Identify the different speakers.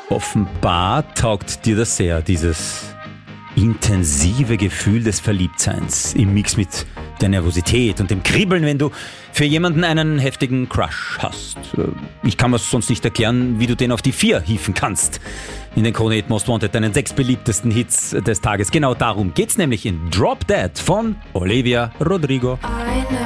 Speaker 1: Offenbar taugt dir das sehr, dieses intensive Gefühl des Verliebtseins im Mix mit der Nervosität und dem Kribbeln, wenn du für jemanden einen heftigen Crush hast. Ich kann mir sonst nicht erklären, wie du den auf die 4 hieven kannst. In den Krone Hit Most Wanted, deinen 6 beliebtesten Hits des Tages. Genau darum geht's nämlich in Drop Dead von Olivia Rodrigo.